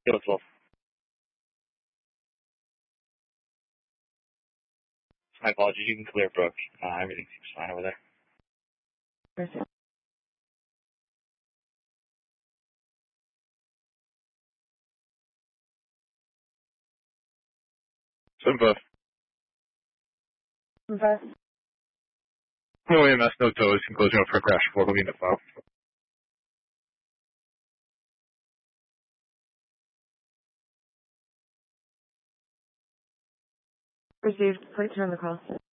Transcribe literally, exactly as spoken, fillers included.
Beautiful. My apologies. You can clear Brooke. Uh, everything seems fine over there. Perfect. Simba. Confess. No E M S, no toes. Conclusion for crash report will be in the file. Received. Please turn the call.